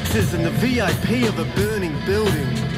Texas and the VIP of a burning building.